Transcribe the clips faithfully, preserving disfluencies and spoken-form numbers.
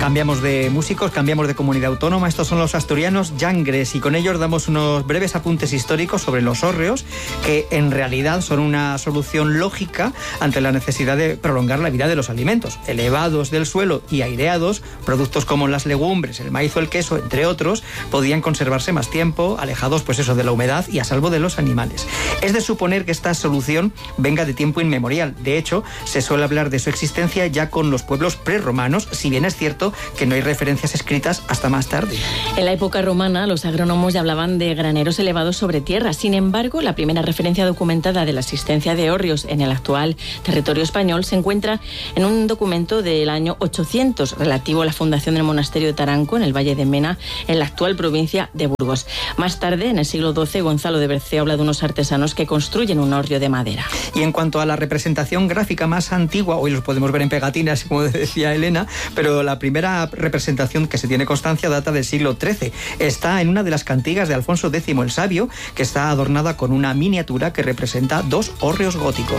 Cambiamos de músicos, cambiamos de comunidad autónoma. Estos son los asturianos Llangres y con ellos damos unos breves apuntes históricos sobre los hórreos, que en realidad son una solución lógica ante la necesidad de prolongar la vida de los alimentos. Elevados del suelo y aireados, productos como las legumbres, el maíz o el queso, entre otros, podían conservarse más tiempo, alejados pues eso de la humedad y a salvo de los animales. Es de suponer que esta solución venga de tiempo inmemorial. De hecho, se suele hablar de su existencia ya con los pueblos prerromanos, si bien es cierto que no hay referencias escritas hasta más tarde. En la época romana, los agrónomos ya hablaban de graneros elevados sobre tierra. Sin embargo, la primera referencia documentada de la existencia de hórreos en el actual territorio español se encuentra en un documento del año ochocientos relativo a la fundación del monasterio de Taranco en el Valle de Mena, en la actual provincia de Burgos. Más tarde, en el siglo doce, Gonzalo de Berceo habla de unos artesanos que construyen un hórreo de madera. Y en cuanto a la representación gráfica más antigua, hoy los podemos ver en pegatinas, como decía Elena, pero la primera representación que se tiene constancia data del siglo trece. Está en una de las cantigas de Alfonso décimo el Sabio, que está adornada con una miniatura que representa dos hórreos góticos.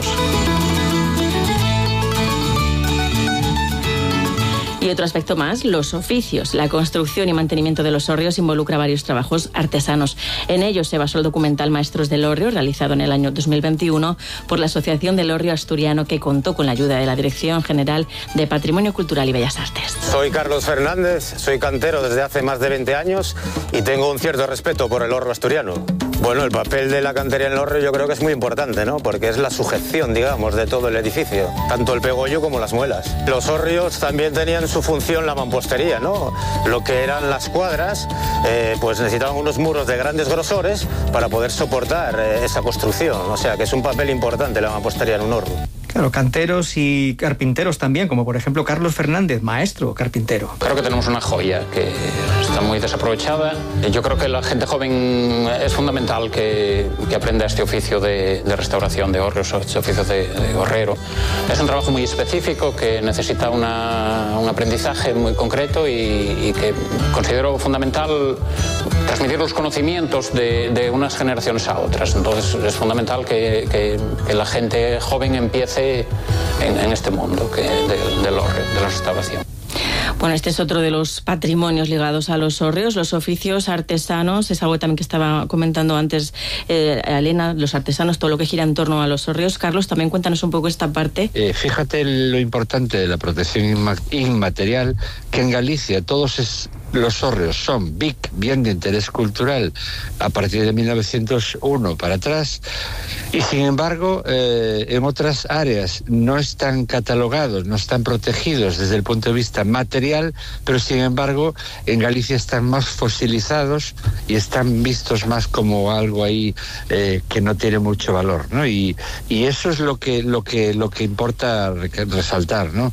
Y otro aspecto más, los oficios. La construcción y mantenimiento de los hórreos involucra varios trabajos artesanos. En ellos se basó el documental Maestros del Hórreo, realizado en el año dos mil veintiuno por la Asociación del Hórreo Asturiano, que contó con la ayuda de la Dirección General de Patrimonio Cultural y Bellas Artes. Soy Carlos Fernández, soy cantero desde hace más de veinte años y tengo un cierto respeto por el hórreo asturiano. Bueno, el papel de la cantería en el hórreo yo creo que es muy importante, ¿no? Porque es la sujeción, digamos, de todo el edificio, tanto el pegollo como las muelas. Los hórreos también tenían su función la mampostería, ¿no? Lo que eran las cuadras, eh, pues necesitaban unos muros de grandes grosores para poder soportar eh, esa construcción. O sea, que es un papel importante la mampostería en un hórreo. Claro, canteros y carpinteros también, como por ejemplo Carlos Fernández, maestro carpintero. Creo que tenemos una joya que está muy desaprovechada. Yo creo que la gente joven es fundamental que, que aprenda este oficio de, de restauración de hórreos, este oficio de, de horrero. Es un trabajo muy específico que necesita una, un aprendizaje muy concreto y, y que considero fundamental transmitir los conocimientos de, de unas generaciones a otras. Entonces es fundamental que, que, que la gente joven empiece En, en este mundo que, de, del hórreo, de la restauración. Bueno, este es otro de los patrimonios ligados a los hórreos, los oficios artesanos. Es algo también que estaba comentando antes eh, Elena, los artesanos, todo lo que gira en torno a los hórreos. Carlos, también cuéntanos un poco esta parte. Eh, fíjate lo importante de la protección inma- inmaterial, que en Galicia todos es, los hórreos son B I C, bien de interés cultural, a partir de mil novecientos uno para atrás, y sin embargo eh, en otras áreas no están catalogados, no están protegidos desde el punto de vista material, pero sin embargo en Galicia están más fosilizados y están vistos más como algo ahí eh, que no tiene mucho valor, ¿no? Y, y eso es lo que, lo que, lo que importa resaltar, ¿no?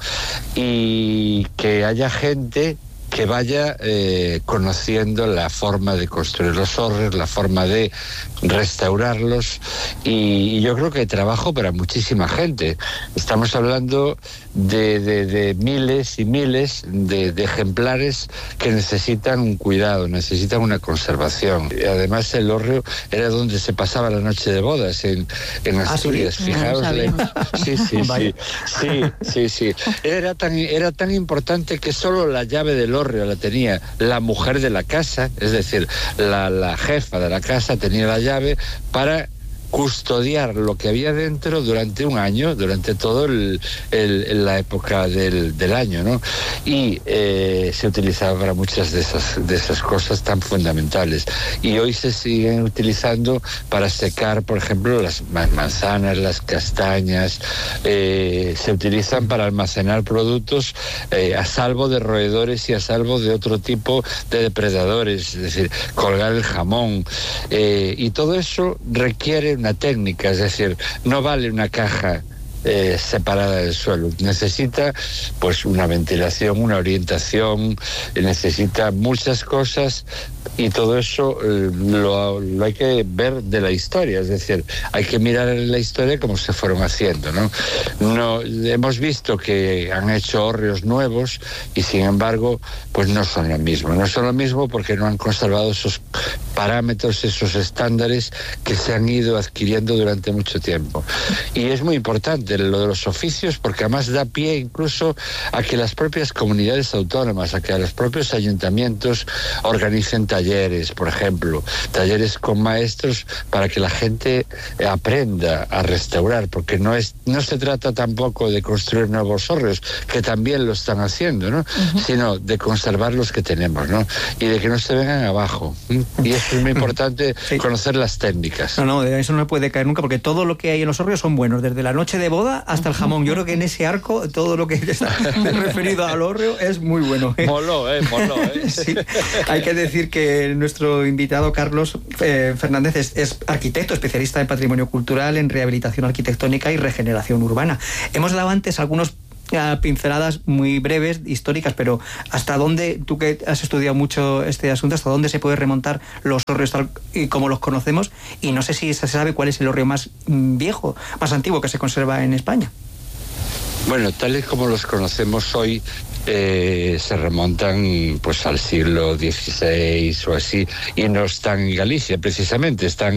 Y que haya gente que vaya eh, conociendo la forma de construir los hórreos, la forma de restaurarlos, y, y yo creo que hay trabajo para muchísima gente. Estamos hablando de, de, de miles y miles de, de ejemplares que necesitan un cuidado, necesitan una conservación. Y además el hórreo era donde se pasaba la noche de bodas en, en Asturias. ¿Ah, sí? Fijaos, no la... sí, sí, sí, sí, sí, sí. Era tan, era tan importante que solo la llave del hórreo la tenía la mujer de la casa, es decir, la, la jefa de la casa tenía la llave para custodiar lo que había dentro durante un año, durante todo el, el, la época del, del año, ¿no? Y eh, se utilizaba para muchas de esas, de esas cosas tan fundamentales. Y hoy se siguen utilizando para secar, por ejemplo, las manzanas, las castañas, eh, se utilizan para almacenar productos eh, a salvo de roedores y a salvo de otro tipo de depredadores, es decir, colgar el jamón. Eh, y todo eso requiere una técnica, es decir, no vale una caja eh, separada del suelo, necesita pues una ventilación, una orientación, necesita muchas cosas, y todo eso eh, lo, lo hay que ver de la historia, es decir, hay que mirar en la historia cómo se fueron haciendo, ¿no? No, hemos visto que han hecho hórreos nuevos y sin embargo pues no son lo mismo, no son lo mismo porque no han conservado esos parámetros, esos estándares que se han ido adquiriendo durante mucho tiempo. Y es muy importante de lo de los oficios, porque además da pie incluso a que las propias comunidades autónomas, a que a los propios ayuntamientos organicen talleres, por ejemplo, talleres con maestros para que la gente aprenda a restaurar, porque no es no se trata tampoco de construir nuevos hórreos, que también lo están haciendo, ¿no? Uh-huh. Sino de conservar los que tenemos, ¿no? Y de que no se vengan abajo. Y eso es muy importante, sí. Conocer las técnicas. No, no, de eso no puede caer nunca, porque todo lo que hay en los hórreos son buenos, desde la noche de boda hasta el jamón. Yo creo que en ese arco todo lo que está referido al hórreo es muy bueno, ¿eh? Moló, ¿eh? Moló, ¿eh? Sí. Hay que decir que nuestro invitado Carlos eh, Fernández es, es arquitecto, especialista en patrimonio cultural, en rehabilitación arquitectónica y regeneración urbana. Hemos dado antes algunos pinceladas muy breves, históricas, pero ¿hasta dónde, tú que has estudiado mucho este asunto, hasta dónde se puede remontar los hórreos tal y como los conocemos? Y no sé si se sabe cuál es el hórreo más viejo, más antiguo que se conserva en España. Bueno, tal y como los conocemos hoy, eh, se remontan pues al siglo dieciséis o así, y no están en Galicia precisamente, están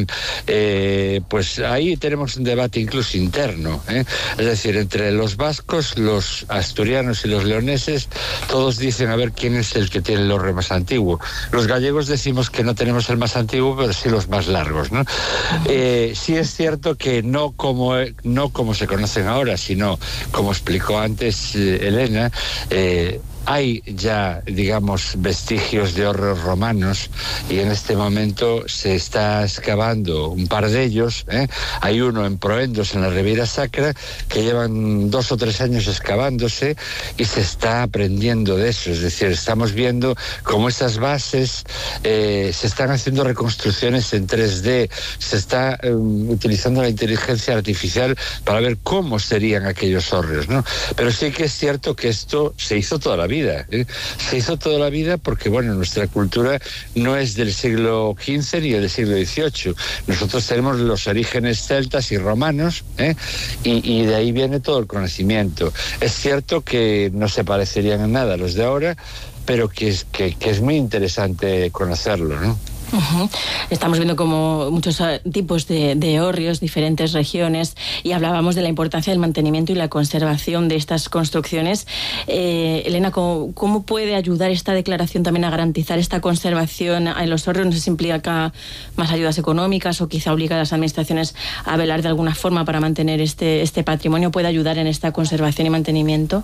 eh, pues ahí tenemos un debate incluso interno, ¿eh? Es decir, entre los vascos, los asturianos y los leoneses, todos dicen a ver quién es el que tiene el hórreo más antiguo. Los gallegos decimos que no tenemos el más antiguo, pero sí los más largos, ¿no? Eh, sí es cierto que no como, no como se conocen ahora, sino como explicó antes eh, Elena, eh, hay ya, digamos, vestigios de hórreos romanos, y en este momento se está excavando un par de ellos, ¿eh? Hay uno en Proendos, en la Ribeira Sacra, que llevan dos o tres años excavándose y se está aprendiendo de eso. Es decir, estamos viendo cómo esas bases eh, se están haciendo reconstrucciones en tres D, se está eh, utilizando la inteligencia artificial para ver cómo serían aquellos hórreos, ¿no? Pero sí que es cierto que esto se hizo toda la vida. ¿eh? Se hizo toda la vida porque, bueno, nuestra cultura no es del siglo quince ni del siglo dieciocho. Nosotros tenemos los orígenes celtas y romanos, ¿eh? y, y de ahí viene todo el conocimiento. Es cierto que no se parecerían en nada a los de ahora, pero que es, que, que es muy interesante conocerlo, ¿no? Uh-huh. Estamos viendo como muchos tipos de, de hórreos, diferentes regiones, y hablábamos de la importancia del mantenimiento y la conservación de estas construcciones. Eh, Elena, ¿cómo, ¿cómo puede ayudar esta declaración también a garantizar esta conservación en los hórreos? No sé si implica más ayudas económicas o quizá obliga a las administraciones a velar de alguna forma para mantener este, este patrimonio. ¿Puede ayudar en esta conservación y mantenimiento?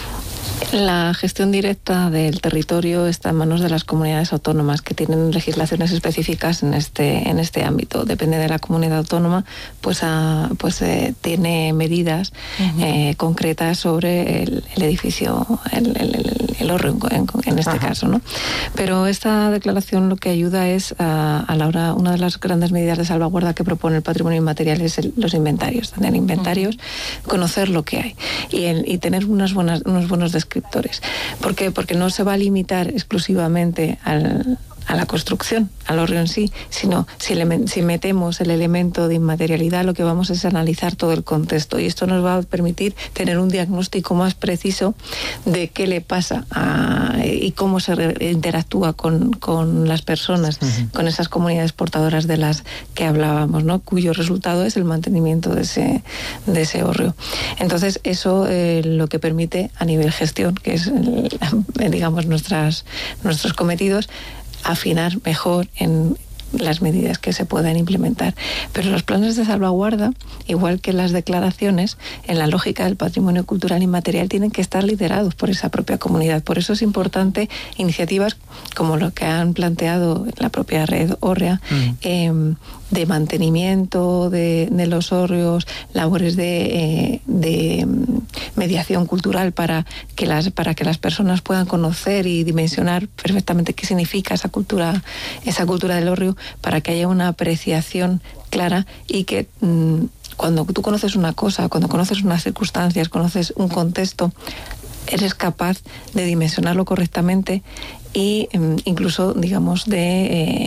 La gestión directa del territorio está en manos de las comunidades autónomas, que tienen legislaciones específicas en este en este ámbito. Depende de la comunidad autónoma, pues a, pues eh, tiene medidas uh-huh. eh, concretas sobre el, el edificio, el, el, el hórreo en, en este uh-huh. caso, ¿no? Pero esta declaración lo que ayuda es a, a la hora, una de las grandes medidas de salvaguarda que propone el patrimonio inmaterial es el, los inventarios, tener inventarios, uh-huh. conocer lo que hay y, el, y tener unas buenas, unos buenos descriptores. ¿Por qué? Porque no se va a limitar exclusivamente al, a la construcción, al hórreo en sí, sino si, le, si metemos el elemento de inmaterialidad, lo que vamos es analizar todo el contexto, y esto nos va a permitir tener un diagnóstico más preciso de qué le pasa a, y cómo se re, interactúa con, con las personas, uh-huh. con esas comunidades portadoras de las que hablábamos, ¿no? Cuyo resultado es el mantenimiento de ese, de ese hórreo. Entonces, eso eh, lo que permite a nivel gestión, que es, digamos, nuestras, nuestros cometidos, afinar mejor en las medidas que se puedan implementar. Pero los planes de salvaguarda, igual que las declaraciones, en la lógica del patrimonio cultural inmaterial, tienen que estar liderados por esa propia comunidad. Por eso es importante iniciativas como lo que han planteado la propia red hórrea, mm. eh, de mantenimiento de, de los hórreos, labores de, eh, de mediación cultural para que las para que las personas puedan conocer y dimensionar perfectamente qué significa esa cultura, esa cultura del hórreo, para que haya una apreciación clara y que mmm, cuando tú conoces una cosa, cuando conoces unas circunstancias, conoces un contexto, eres capaz de dimensionarlo correctamente y incluso, digamos, de, eh,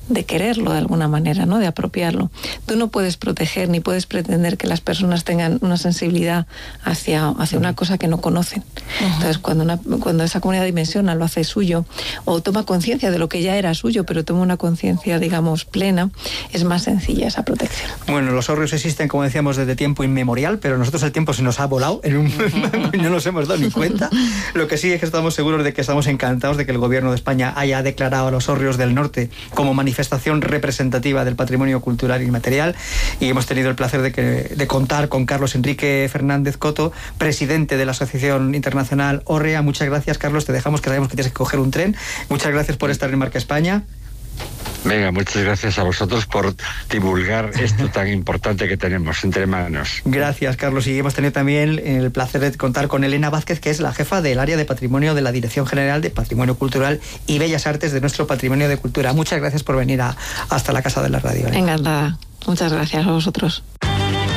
de quererlo de alguna manera, ¿no? De apropiarlo. Tú no puedes proteger ni puedes pretender que las personas tengan una sensibilidad hacia, hacia una cosa que no conocen. Uh-huh. Entonces, cuando, una, cuando esa comunidad dimensiona, lo hace suyo, o toma conciencia de lo que ya era suyo, pero toma una conciencia, digamos, plena, es más sencilla esa protección. Bueno, los hórreos existen, como decíamos, desde tiempo inmemorial, pero nosotros el tiempo se nos ha volado, en un... no nos hemos dado ni cuenta. Lo que sí es que estamos seguros de que estamos encantados de que el gobierno de España haya declarado a los hórreos del norte como manifestación representativa del patrimonio cultural inmaterial, y hemos tenido el placer de, que, de contar con Carlos Enrique Fernández Coto, presidente de la Asociación Internacional Hórrea. Muchas gracias, Carlos, te dejamos, que sabemos que tienes que coger un tren. Muchas gracias por estar en Marca España. Venga, muchas gracias a vosotros por divulgar esto tan importante que tenemos entre manos. Gracias, Carlos. Y hemos tenido también el placer de contar con Elena Vázquez, que es la jefa del área de patrimonio de la Dirección General de Patrimonio Cultural y Bellas Artes de nuestro Patrimonio de Cultura. Muchas gracias por venir a, hasta la Casa de la Radio. Encantada. Muchas gracias a vosotros.